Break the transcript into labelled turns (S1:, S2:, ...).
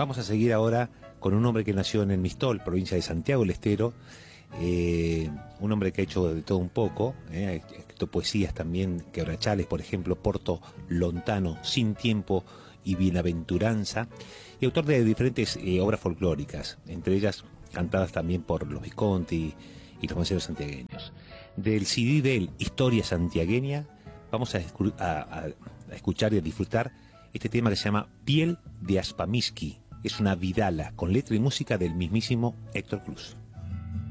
S1: Vamos a seguir ahora con un hombre que nació en el Mistol, provincia de Santiago del Estero, un hombre que ha hecho de todo un poco, ha escrito poesías también, quebrachales, por ejemplo, Porto Lontano, Sin Tiempo y Bienaventuranza, y autor de diferentes obras folclóricas, entre ellas cantadas también por los Visconti y los maceros santiagueños. Del CD de él, Historia Santiagueña, vamos a escuchar y a disfrutar este tema que se llama Piel de Aspamiski. Es una vidala con letra y música del mismísimo Héctor Cruz.